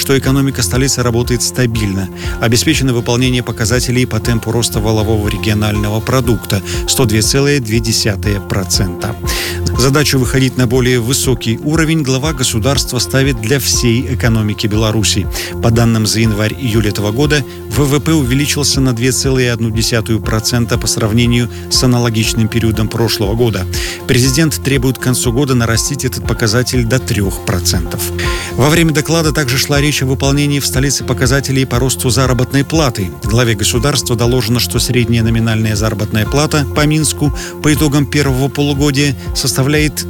что экономика столицы работает стабильно. Обеспечено выполнение показателей по темпу роста валового регионального продукта – 102,2%. Задачу выходить на более высокий уровень глава государства ставит для всей экономики Беларуси. По данным за январь-июль этого года, ВВП увеличился на 2,1% по сравнению с аналогичным периодом прошлого года. Президент требует к концу года нарастить этот показатель до 3%. Во время доклада также шла речь о выполнении в столице показателей по росту заработной платы. Главе государства доложено, что средняя номинальная заработная плата по Минску по итогам первого полугодия составляет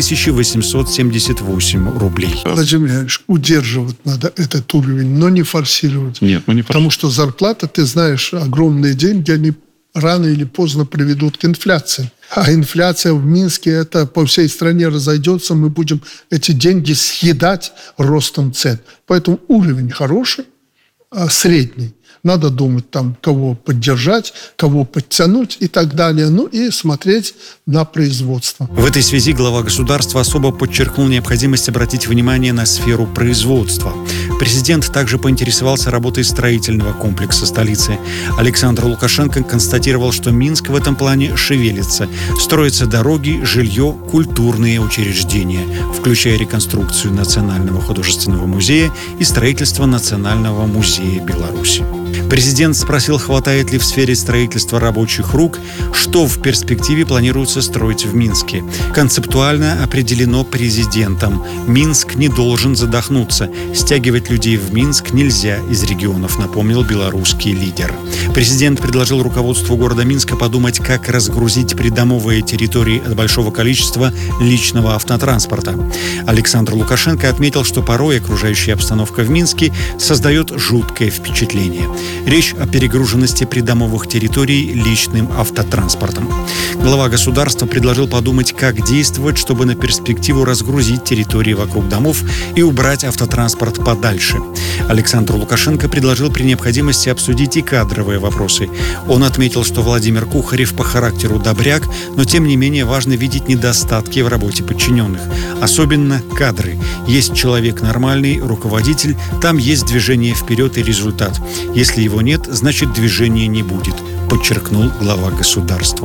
3878 рублей. Владимир Ильич, удерживать надо этот уровень, но не форсировать. Нет, не форсировать. Потому что зарплата, ты знаешь, огромные деньги, они рано или поздно приведут к инфляции. А инфляция в Минске, это по всей стране разойдется, мы будем эти деньги съедать ростом цен. Поэтому уровень хороший, средний. Надо думать, там, кого поддержать, кого подтянуть и так далее. Ну и смотреть на производство. В этой связи глава государства особо подчеркнул необходимость обратить внимание на сферу производства. Президент также поинтересовался работой строительного комплекса столицы. Александр Лукашенко констатировал, что Минск в этом плане шевелится. Строятся дороги, жилье, культурные учреждения, включая реконструкцию Национального художественного музея и строительство Национального музея Беларуси. Президент спросил, хватает ли в сфере строительства рабочих рук, что в перспективе планируется строить в Минске. Концептуально определено президентом. Минск не должен задохнуться. Стягивать людей в Минск нельзя из регионов, напомнил белорусский лидер. Президент предложил руководству города Минска подумать, как разгрузить придомовые территории от большого количества личного автотранспорта. Александр Лукашенко отметил, что порой окружающая обстановка в Минске создает жуткое впечатление. Речь о перегруженности придомовых территорий личным автотранспортом. Глава государства предложил подумать, как действовать, чтобы на перспективу разгрузить территории вокруг домов и убрать автотранспорт подальше. Александр Лукашенко предложил при необходимости обсудить и кадровые вопросы. Он отметил, что Владимир Кухарев по характеру добряк, но тем не менее важно видеть недостатки в работе подчиненных. Особенно кадры. Есть человек нормальный, руководитель, там есть движение вперед и результат. Если его нет, значит движения не будет, подчеркнул глава государства.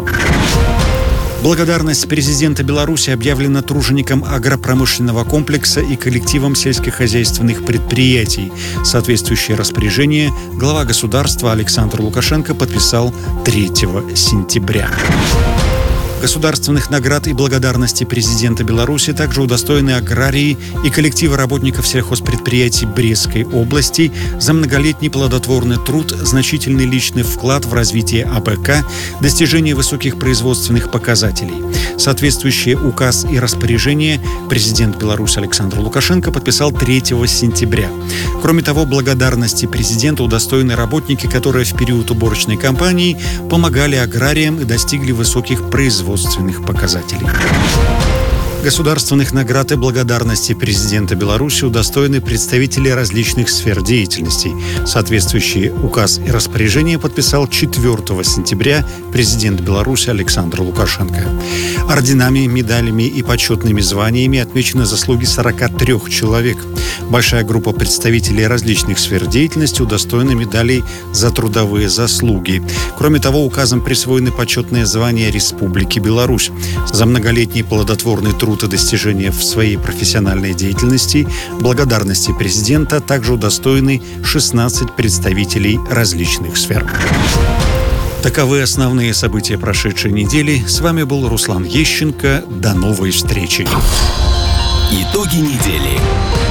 Благодарность президента Беларуси объявлена труженикам агропромышленного комплекса и коллективам сельскохозяйственных предприятий. Соответствующее распоряжение глава государства Александр Лукашенко подписал 3 сентября. Государственных наград и благодарности президента Беларуси также удостоены аграрии и коллективы работников сельхозпредприятий Брестской области за многолетний плодотворный труд, значительный личный вклад в развитие АБК, достижение высоких производственных показателей. Соответствующие указ и распоряжение президент Беларуси Александр Лукашенко подписал 3 сентября. Кроме того, благодарности президента удостоены работники, которые в период уборочной кампании помогали аграриям и достигли высоких производственных показателей. Государственных наград и благодарности президента Беларуси удостоены представители различных сфер деятельности. Соответствующий указ и распоряжение подписал 4 сентября президент Беларуси Александр Лукашенко. Орденами, медалями и почетными званиями отмечены заслуги 43 человек. Большая группа представителей различных сфер деятельности удостоена медалей за трудовые заслуги. Кроме того, указом присвоены почетные звания Республики Беларусь. За многолетний плодотворный труд и достижения в своей профессиональной деятельности благодарности президента также удостоены 16 представителей различных сфер. Таковы основные события прошедшей недели. С вами был Руслан Ещенко. До новой встречи. Итоги недели.